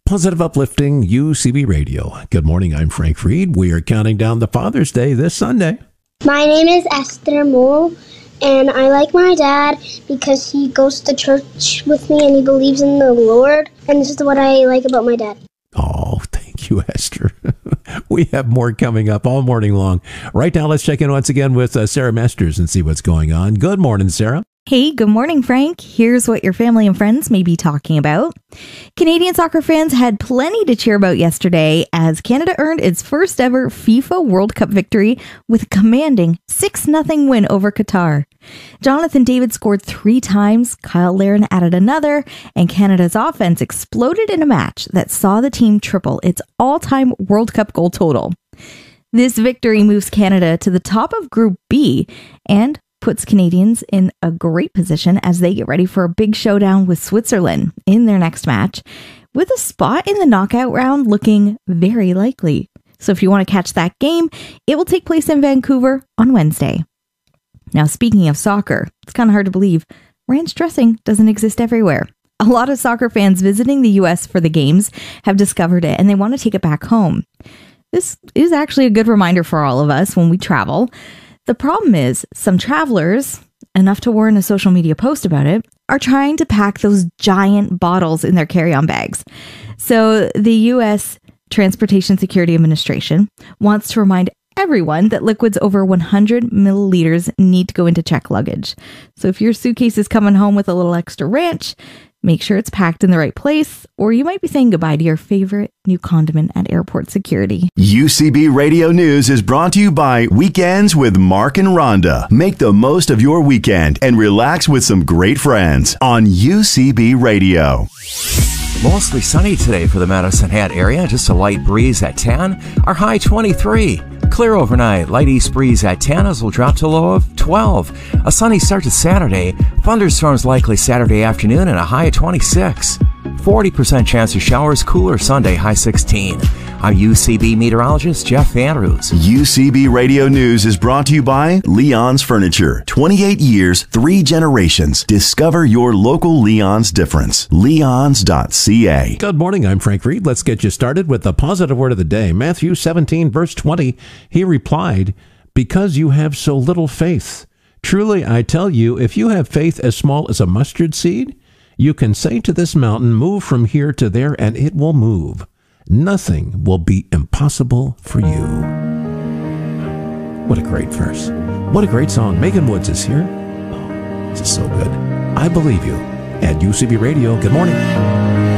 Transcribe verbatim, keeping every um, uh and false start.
Positive, uplifting U C B Radio. Good morning, I'm Frank Reed. We are counting down the Father's Day this Sunday. My name is Esther Mole, and I like my dad because he goes to church with me and he believes in the Lord. And this is what I like about my dad. Oh, thank you, Esther. We have more coming up all morning long. Right now, let's check in once again with uh, Sarah Masters and see what's going on. Good morning, Sarah. Hey, good morning, Frank. Here's what your family and friends may be talking about. Canadian soccer fans had plenty to cheer about yesterday as Canada earned its first ever FIFA World Cup victory with a commanding six nothing win over Qatar. Jonathan David scored three times, Kyle Larin added another, and Canada's offense exploded in a match that saw the team triple its all-time World Cup goal total. This victory moves Canada to the top of Group B and puts Canadians in a great position as they get ready for a big showdown with Switzerland in their next match, with a spot in the knockout round looking very likely. So if you want to catch that game, it will take place in Vancouver on Wednesday. Now, speaking of soccer, it's kind of hard to believe ranch dressing doesn't exist everywhere. A lot of soccer fans visiting the U S for the games have discovered it and they want to take it back home. This is actually a good reminder for all of us when we travel. The problem is some travelers, enough to warrant a social media post about it, are trying to pack those giant bottles in their carry-on bags. So the U S Transportation Security Administration wants to remind everyone that liquids over one hundred milliliters need to go into checked luggage. So if your suitcase is coming home with a little extra ranch, make sure it's packed in the right place, or you might be saying goodbye to your favorite new condiment at airport security. U C B Radio News is brought to you by Weekends with Mark and Rhonda. Make the most of your weekend and relax with some great friends on U C B Radio. Mostly sunny today for the Medicine Hat area. Just a light breeze at ten. Our high twenty-three. Clear overnight. Light east breeze at ten as we'll drop to a low of twelve. A sunny start to Saturday. Thunderstorms likely Saturday afternoon and a high of twenty-six. forty percent chance of showers. Cooler Sunday, high sixteen. I'm U C B meteorologist Jeff Andrews. U C B Radio News is brought to you by Leon's Furniture. twenty-eight years, three generations. Discover your local Leon's difference. leons dot c a. Good morning, I'm Frank Reed. Let's get you started with the positive word of the day. Matthew seventeen, verse twenty, he replied, "Because you have so little faith. Truly, I tell you, if you have faith as small as a mustard seed, you can say to this mountain, move from here to there, and it will move. Nothing will be impossible for you." What a great verse. What a great song. Megan Woods is here. Oh, this is so good. I believe you. At U C B Radio, good morning.